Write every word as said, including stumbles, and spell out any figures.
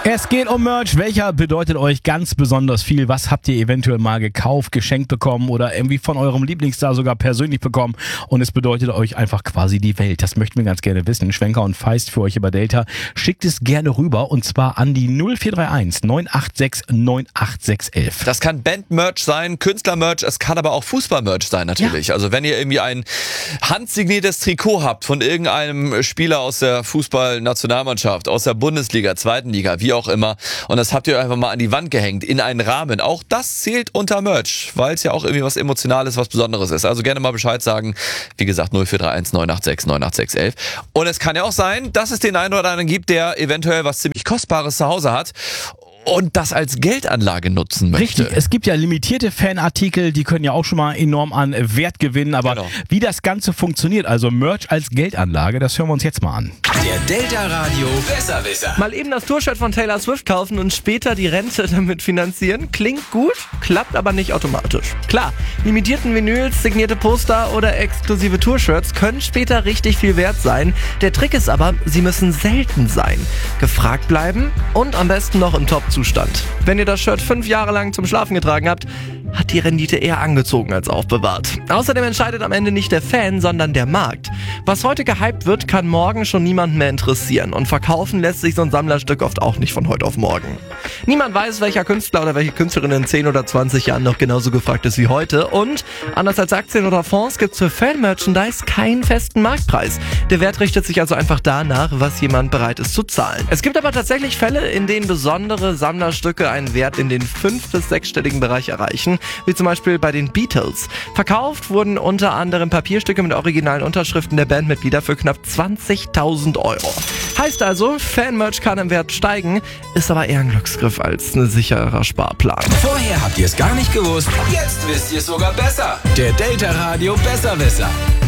Es geht um Merch. Welcher bedeutet euch ganz besonders viel? Was habt ihr eventuell mal gekauft, geschenkt bekommen oder irgendwie von eurem Lieblingsstar sogar persönlich bekommen? Und es bedeutet euch einfach quasi die Welt. Das möchten wir ganz gerne wissen. Schwenker und Feist für euch über Delta. Schickt es gerne rüber und zwar an die null vier drei eins neun acht sechs neun acht sechs eins eins. Das kann Band-Merch sein, Künstler-Merch, es kann aber auch Fußball-Merch sein natürlich. Ja. Also wenn ihr irgendwie ein handsigniertes Trikot habt von irgendeinem Spieler aus der Fußballnationalmannschaft, aus der Bundesliga, zweiten Liga, wie auch immer, und das habt ihr einfach mal an die Wand gehängt, in einen Rahmen. Auch das zählt unter Merch, weil es ja auch irgendwie was Emotionales, was Besonderes ist. Also gerne mal Bescheid sagen. Wie gesagt, null vier drei eins neun acht sechs neun acht sechs eins eins. Und es kann ja auch sein, dass es den einen oder anderen gibt, der eventuell was ziemlich Kostbares zu Hause hat und das als Geldanlage nutzen möchte. Richtig, es gibt ja limitierte Fanartikel, die können ja auch schon mal enorm an Wert gewinnen, aber Genau. wie das Ganze funktioniert, also Merch als Geldanlage, das hören wir uns jetzt mal an. Der Delta Radio Besserwisser. Mal eben das Tour-Shirt von Taylor Swift kaufen und später die Rente damit finanzieren. Klingt gut, klappt aber nicht automatisch. Klar, limitierten Vinyls, signierte Poster oder exklusive Tour-Shirts können später richtig viel wert sein. Der Trick ist aber, sie müssen selten sein, gefragt bleiben und am besten noch im Top-Zustand. Wenn ihr das Shirt fünf Jahre lang zum Schlafen getragen habt, hat die Rendite eher angezogen als aufbewahrt. Außerdem entscheidet am Ende nicht der Fan, sondern der Markt. Was heute gehypt wird, kann morgen schon niemanden mehr interessieren. Und verkaufen lässt sich so ein Sammlerstück oft auch nicht von heute auf morgen. Niemand weiß, welcher Künstler oder welche Künstlerin in zehn oder zwanzig Jahren noch genauso gefragt ist wie heute. Und anders als Aktien oder Fonds gibt es für Fan-Merchandise keinen festen Marktpreis. Der Wert richtet sich also einfach danach, was jemand bereit ist zu zahlen. Es gibt aber tatsächlich Fälle, in denen besondere Sammlerstücke einen Wert in den fünf- bis sechsstelligen Bereich erreichen, wie zum Beispiel bei den Beatles. Verkauft wurden unter anderem Papierstücke mit originalen Unterschriften der Bandmitglieder für knapp zwanzigtausend Euro. Heißt also, Fan-Merch kann im Wert steigen, ist aber eher ein Glücksgriff als ein sicherer Sparplan. Vorher habt ihr es gar nicht gewusst, jetzt wisst ihr es sogar besser. Der Delta Radio Besserwisser.